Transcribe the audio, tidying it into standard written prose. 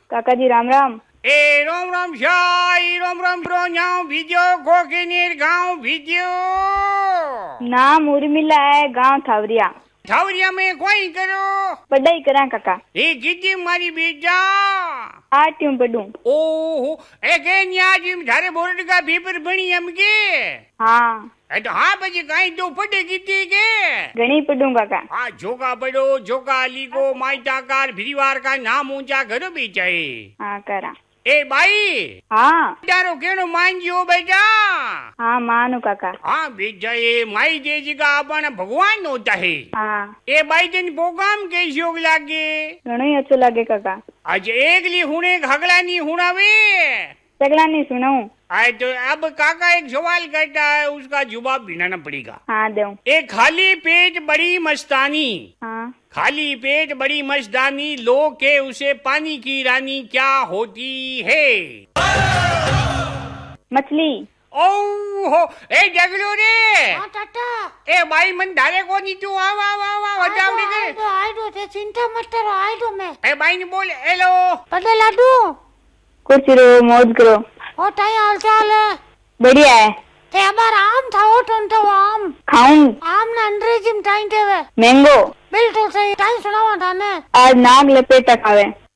काका जी राम राम। ए रोम रोम शाही रोम रोम रो न्याव भिजो खोके नीर गाँव भिजो। नाम उर्मिला है, गांव थावरिया। थावरिया में कोई करो पढ़ाई करा काका। ए कितनी मारी बेटा 8वीं पढ़ूं। ओहो ए के न्याज थारे बोर्ड का पेपर बनी हम के। हाँ तो हाँ बजे कहीं तो पढ़े कितनी के घणी पढ़ूं काका। हाँ जोगा पढ़ो जोगा लिखो माइटाकार परिवार का नाम ऊंचा करो बेटा। हाँ करा। ए भाई हाँ तारो केनो मान जियो बेटा। हाँ मानो काका। हाँ बेटा ये माई देजी का अपन भगवान होता है। हाँ ए भाई तेन प्रोग्राम कैसी योग लागे घणो ही अच्छो लागे काका। आज एकली हुने घगला नहीं हुणावे सगला नहीं सुनाऊं। आए तो अब काका एक सवाल करता है उसका जवाब भिड़ाना पड़ेगा। हाँ दो। एक खाली पेट बड़ी मस्तानी। हाँ खाली पेट बड़ी मस्तानी लोग के उसे पानी की रानी क्या होती है। मछली। ओहो ए जगलो रे। हाँ टाटा। ए भाई मन धारे को नहीं तू आ वा वा वा बताओ रे। आइडो ते चिंता मत करो आइडो मैं। ए भाई ने बोल हेलो पढ़े लाडू कुछ रो मौज करो। ओ ताई हाल चाल है। बढ़िया है। ते अबार आम था ओ टोंटो आम खाऊं। आम ना अंग्रेजी में टाइम देवे। मैंगो। बिल्कुल सही टाइम सुनावा थाने। आज नाग लपेटा खावे।